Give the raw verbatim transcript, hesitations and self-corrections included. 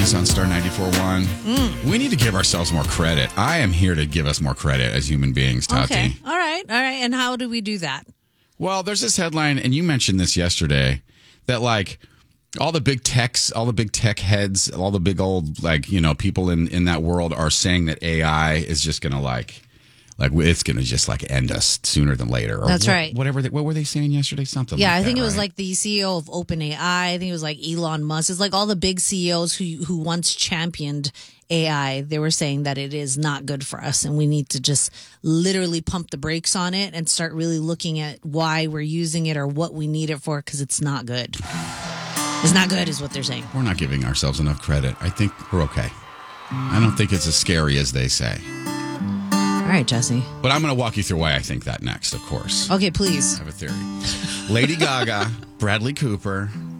Breeze on Star ninety-four point one. Mm. We need to give ourselves more credit. I am here to give us more credit as human beings, Tati. Okay. All right. All right. And how do we do that? Well, there's this headline, and you mentioned this yesterday, that like all the big techs, all the big tech heads, all the big old like, you know, people in, in that world are saying that A I is just going to like, like it's going to just like end us sooner than later. Or That's what, right. Whatever. They, what were they saying yesterday? Something Yeah, like I think that, it was right? like the C E O of OpenAI. I think it was like Elon Musk. It's like all the big C E Os who who once championed A I. They were saying that it is not good for us and we need to just literally pump the brakes on it and start really looking at why we're using it or what we need it for because it's not good. It's not good is what they're saying. We're not giving ourselves enough credit. I think we're okay. I don't think it's as scary as they say. All right, Jesse. But I'm going to walk you through why I think that next, of course. Okay, please. I have a theory. Lady Gaga, Bradley Cooper,